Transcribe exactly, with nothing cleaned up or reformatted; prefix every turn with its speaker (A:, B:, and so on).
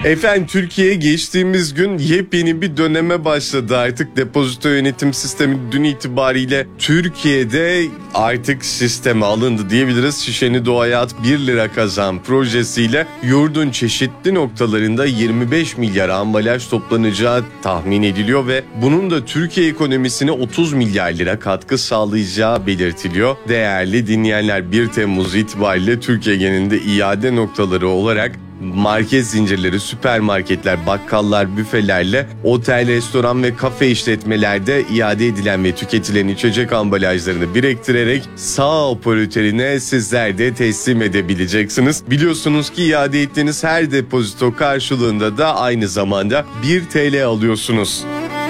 A: Efendim, Türkiye geçtiğimiz gün yepyeni bir döneme başladı artık. Depozito yönetim sistemi dün itibariyle Türkiye'de artık sisteme alındı diyebiliriz. Şişeni Doğaya At bir lira kazan projesiyle yurdun çeşitli noktalarında yirmi beş milyar ambalaj toplanacağı tahmin ediliyor ve bunun da Türkiye ekonomisine otuz milyar lira katkı sağlayacağı belirtiliyor. Değerli dinleyenler, bir Temmuz itibariyle Türkiye genelinde iade noktaları olarak market zincirleri, süpermarketler, bakkallar, büfelerle otel, restoran ve kafe işletmelerde iade edilen ve tüketilen içecek ambalajlarını biriktirerek sağ operatörüne sizler de teslim edebileceksiniz. Biliyorsunuz ki iade ettiğiniz her depozito karşılığında da aynı zamanda bir TL alıyorsunuz.